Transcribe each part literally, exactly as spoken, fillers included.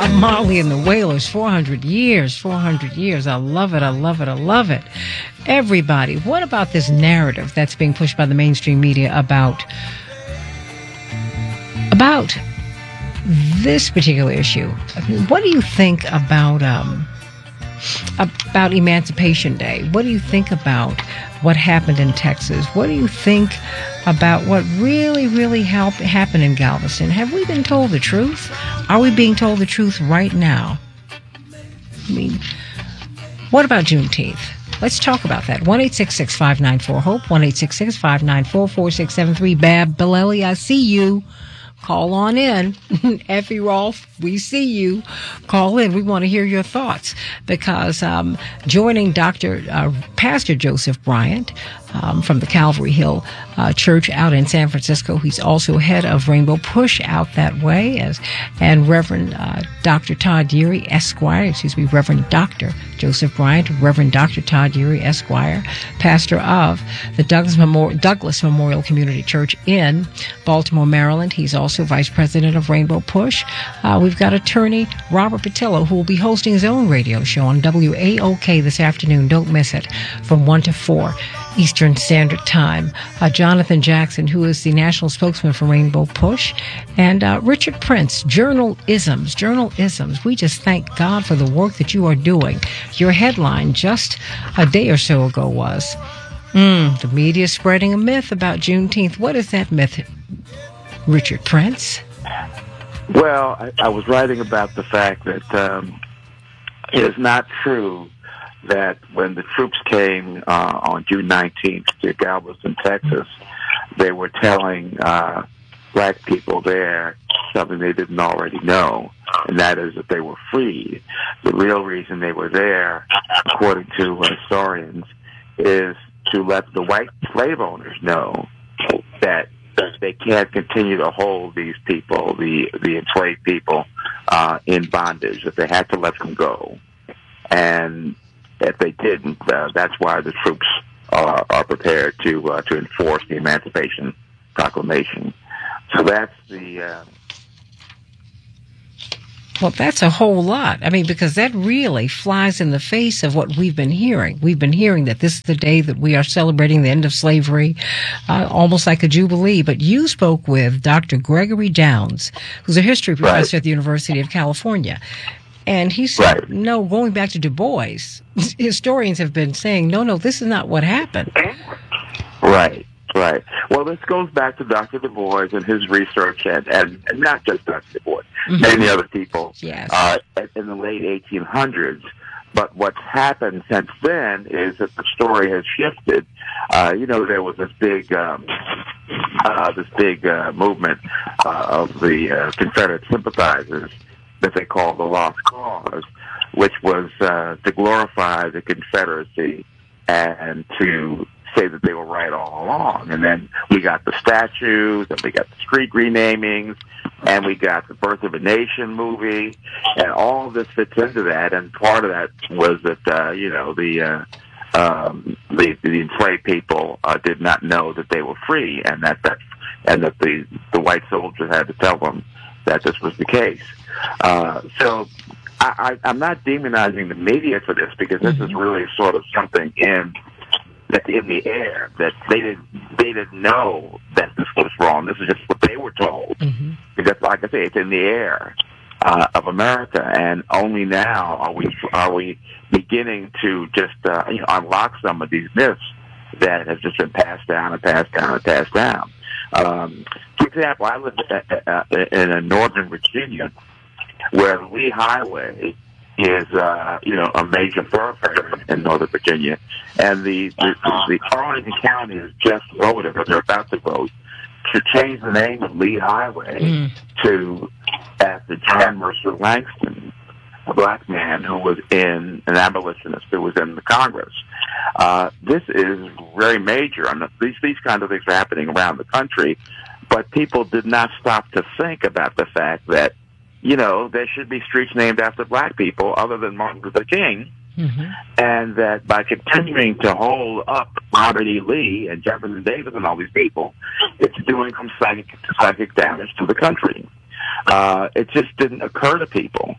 Bob Marley and the Wailers, four hundred years, four hundred years. I love it, I love it, I love it. Everybody, what about this narrative that's being pushed by the mainstream media about, about this particular issue? What do you think about, um, about Emancipation Day? What do you think about what happened in Texas? What do you think about what really, really helped happen in Galveston? Have we been told the truth? Are we being told the truth right now? I mean, what about Juneteenth? Let's talk about that. one eight six six, five nine four, HOPE, one eight six six, five nine four, four six seven three. Bab Bileli, I see you. Call on in. Effie Rolfe, we see you. Call in. We want to hear your thoughts because um, joining Doctor Uh, Pastor Joseph Bryant um, from the Calvary Hill uh, Church out in San Francisco. He's also head of Rainbow Push out that way, as and Reverend uh, Doctor Todd Yeary, Esquire. Excuse me, Reverend Doctor Joseph Bryant, Reverend Doctor Todd Yeary, Esquire, pastor of the Douglas Memorial, Douglas Memorial Community Church in Baltimore, Maryland. He's also vice president of Rainbow Push. Uh, we've got attorney Robert Patillo, who will be hosting his own radio show on W A O K this afternoon. Don't miss it, from one to four Eastern Standard Time. Uh, Jonathan Jackson, who is the national spokesman for Rainbow Push, and uh, Richard Prince, Journalisms. Journalisms. We just thank God for the work that you are doing. Your headline just a day or so ago was, mm, the media is spreading a myth about Juneteenth. What is that myth, Richard Prince? Well, I, I was writing about the fact that um, it is not true that when the troops came uh, on June nineteenth to Galveston, Texas, they were telling uh, black people there something they didn't already know, and that is that they were freed. The real reason they were there, according to historians, is to let the white slave owners know that they can't continue to hold these people, the the enslaved people, uh, in bondage, that they had to let them go. And if they didn't, uh, that's why the troops are, are prepared to uh, to enforce the Emancipation Proclamation. So that's the... Uh, Well, that's a whole lot. I mean, because that really flies in the face of what we've been hearing. We've been hearing that this is the day that we are celebrating the end of slavery, uh, almost like a jubilee. But you spoke with Doctor Gregory Downs, who's a history professor right. at the University of California. And he said, right. no, going back to Du Bois, historians have been saying, no, no, this is not what happened. Right. Right. Well, this goes back to Doctor Du Bois and his research, and, and, and not just Doctor Du Bois, mm-hmm. many other people yes. uh, in the late eighteen hundreds. But what's happened since then is that the story has shifted. Uh, you know, there was this big, um, uh, this big uh, movement uh, of the uh, Confederate sympathizers that they called the Lost Cause, which was uh, to glorify the Confederacy and to say that they were right all along. And then we got the statues, and we got the street renamings, and we got the Birth of a Nation movie, and all of this fits into that. And part of that was that, uh, you know, the, uh, um, the, the enslaved people uh, did not know that they were free, and that, that, and that the, the white soldiers had to tell them that this was the case. Uh, so I, I, I'm not demonizing the media for this, because this is really sort of something in that's in the air, that they didn't they didn't know that this was wrong. This is just what they were told. Mm-hmm. Because, like I say, it's in the air uh, of America, and only now are we are we beginning to just uh, you know, unlock some of these myths that have just been passed down and passed down and passed down. Um, for example, I live uh, in uh, Northern Virginia, where the Lee Highway is, uh, you know, a major thoroughfare in Northern Virginia. And the, the, the Arlington County has just voted, or they're about to vote, to change the name of Lee Highway mm. to, after John Mercer Langston, a black man who was in, an abolitionist who was in the Congress. Uh, this is very major. And these, these kinds of things are happening around the country, but people did not stop to think about the fact that, you know, there should be streets named after black people other than Martin Luther King, mm-hmm. and that by continuing to hold up Robert E. Lee and Jefferson Davis and all these people, it's doing some psychic, psychic damage to the country. Uh, it just didn't occur to people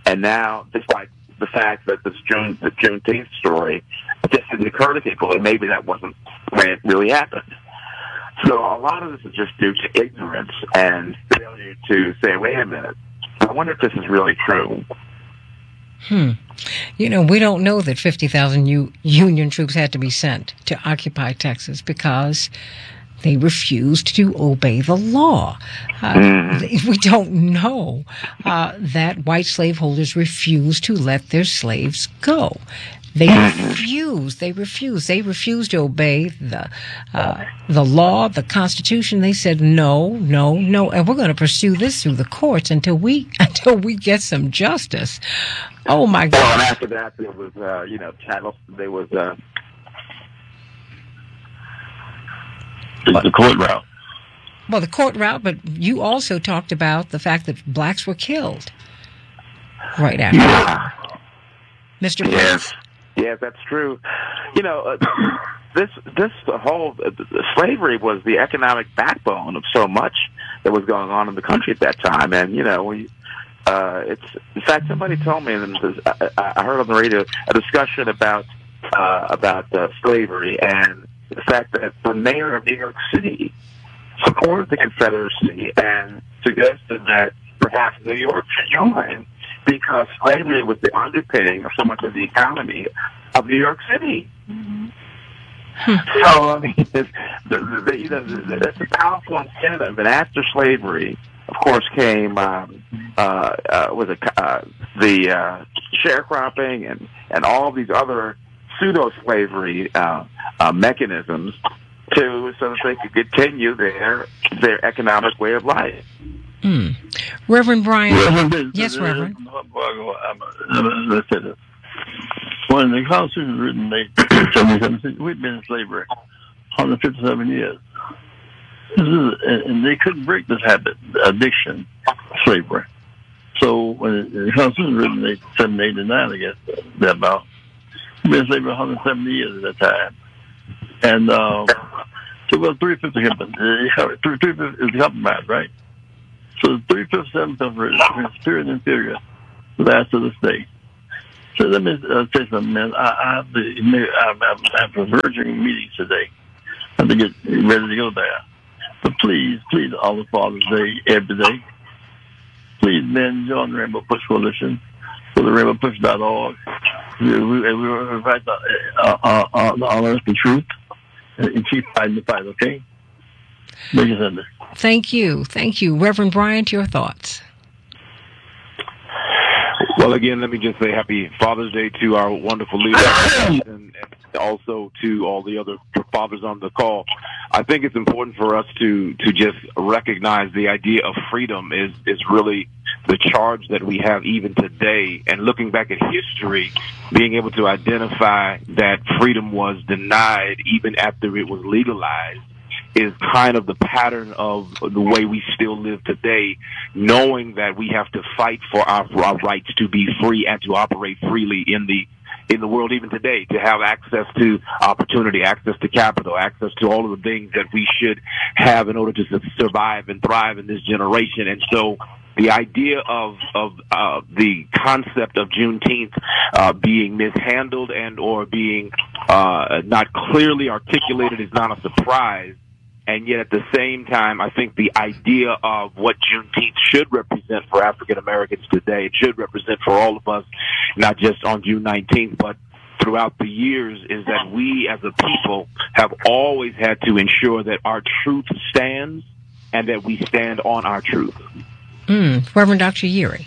And now, despite the fact that this June, the Juneteenth story just didn't occur to people, and maybe that wasn't when it really happened. So a lot of this is just due to ignorance and failure to say, wait a minute, I wonder if this is really true. Hmm. You know, we don't know that fifty thousand U- Union troops had to be sent to occupy Texas because they refused to obey the law. Uh, mm-hmm. We don't know uh, that white slaveholders refused to let their slaves go. They refused. They refused. They refused to obey the uh, the law, the Constitution. They said no, no, no, and we're going to pursue this through the courts until we until we get some justice. Oh my God! Well, and after that, there was uh, you know chattel. There was uh, the, the court route. Well, the court route, but you also talked about the fact that blacks were killed right after. Yeah. Mister Yes. Prince. Yes, that's true. You know, uh, this this whole uh, slavery was the economic backbone of so much that was going on in the country at that time, and you know, we, uh, it's in fact somebody told me, and I, I heard on the radio a discussion about uh, about uh, slavery and the fact that the mayor of New York City supported the Confederacy and suggested that perhaps New York should join, because slavery was the underpinning of so much of the economy of New York City. Mm-hmm. So, I mean, it's, the, the, you know, it's a powerful incentive. And after slavery, of course, came um, uh, uh, was it, uh, the uh, sharecropping and, and all these other pseudo-slavery uh, uh, mechanisms to so that they could continue their their economic way of life. Mm. Reverend Brian. Reverend, yes, uh, Reverend. Let's say this. When the Constitution was written in eighteen seventy-seven, we've been in slavery one hundred fifty-seven years. This is, and they couldn't break this habit, addiction, slavery. So when the Constitution was written in seventeen eighty-nine, I guess, that about, we've been in slavery one hundred seventy years at that time. And uh, so well, three fifty happened. Three fifty is the compromise, right? So the three fifty-seven conference, period and period, last to this day. So let me uh, say something, man. I, I have the, I have a virgin meeting today. I have to get ready to go there. But please, please, all the Father's Day, every day. Please, man, join the Rainbow Push Coalition. Go to rainbow push dot org. We, we, we invite the, uh, uh, uh, the honor, the truth, and keep fighting the fight, okay? Make it under. Thank you. Thank you. Reverend Bryant, your thoughts. Well, again, let me just say happy Father's Day to our wonderful leader and, and also to all the other fathers on the call. I think it's important for us to, to just recognize the idea of freedom is, is really the charge that we have even today. And looking back at history, being able to identify that freedom was denied even after it was legalized is kind of the pattern of the way we still live today, knowing that we have to fight for our, for our rights to be free and to operate freely in the in the world even today, to have access to opportunity, access to capital, access to all of the things that we should have in order to survive and thrive in this generation. And so the idea of of uh, the concept of Juneteenth uh, being mishandled and or being uh, not clearly articulated is not a surprise. And yet at the same time, I think the idea of what Juneteenth should represent for African Americans today, it should represent for all of us, not just on June nineteenth, but throughout the years, is that we as a people have always had to ensure that our truth stands and that we stand on our truth. Mm. Reverend Doctor Yeary.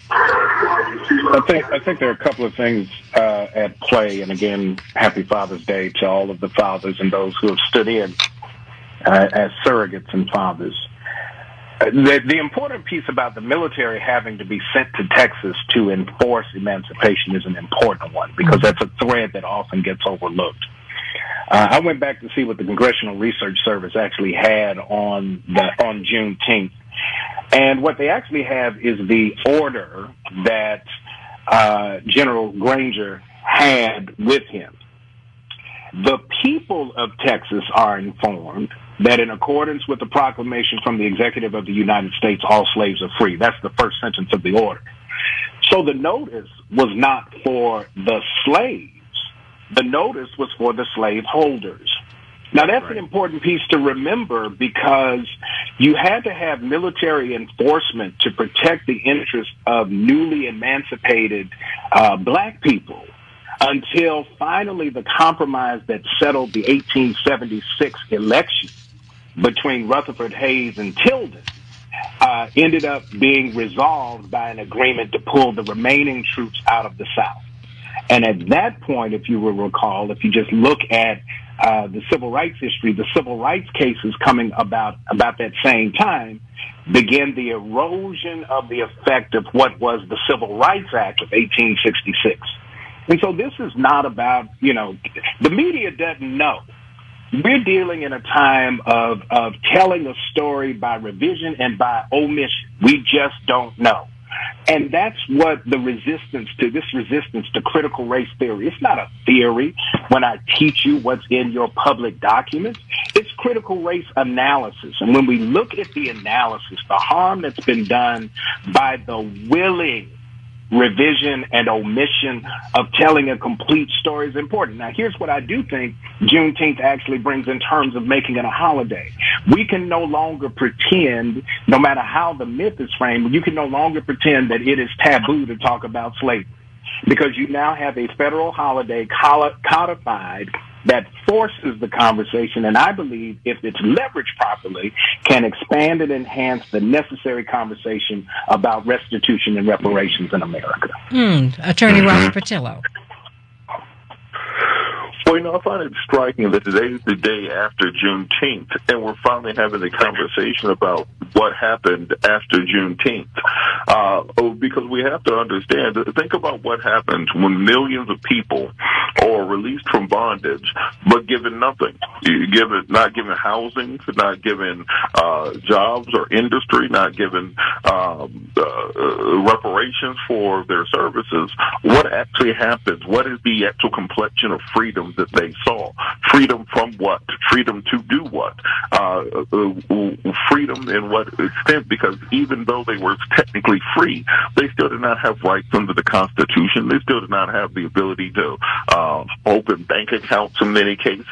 I think I think there are a couple of things uh, at play. And again, happy Father's Day to all of the fathers and those who have stood in Uh, as surrogates and fathers. Uh, the, the important piece about the military having to be sent to Texas to enforce emancipation is an important one, because that's a thread that often gets overlooked. Uh, I went back to see what the Congressional Research Service actually had on the on Juneteenth, and what they actually have is the order that uh, General Granger had with him. The people of Texas are informed that in accordance with the proclamation from the Executive of the United States, all slaves are free. That's the first sentence of the order. So the notice was not for the slaves. The notice was for the slave holders. Now, that's right. An important piece to remember because you had to have military enforcement to protect the interests of newly emancipated uh, black people until finally the compromise that settled the eighteen seventy-six election between Rutherford Hayes and Tilden uh, ended up being resolved by an agreement to pull the remaining troops out of the South. And at that point, if you will recall, if you just look at uh, the civil rights history, the civil rights cases coming about about that same time began the erosion of the effect of what was the Civil Rights Act of eighteen sixty-six. And so this is not about, you know, the media doesn't know. We're dealing in a time of, of telling a story by revision and by omission. We just don't know. And that's what the resistance to, this resistance to critical race theory, it's not a theory when I teach you what's in your public documents. It's critical race analysis. And when we look at the analysis, the harm that's been done by the willing revision and omission of telling a complete story is important. Now, here's what I do think Juneteenth actually brings in terms of making it a holiday. We can no longer pretend, no matter how the myth is framed, you can no longer pretend that it is taboo to talk about slavery because you now have a federal holiday codified that forces the conversation, and I believe if it's leveraged properly, can expand and enhance the necessary conversation about restitution and reparations in America. Mm, Attorney Robert Patillo. Well, you know, I find it striking that today is the day after Juneteenth, and we're finally having a conversation about what happened after Juneteenth. Uh, because we have to understand, think about what happens when millions of people are released from bondage, but given nothing. Given, not given housing, not given uh, jobs or industry, not given um, uh, reparations for their services. What actually happens? What is the actual complexion of freedom that they saw? Freedom from what? Freedom to do what? Uh, uh, freedom in what extent? Because even though they were technically free, they still did not have rights under the Constitution. They still did not have the ability to uh, open bank accounts in many cases.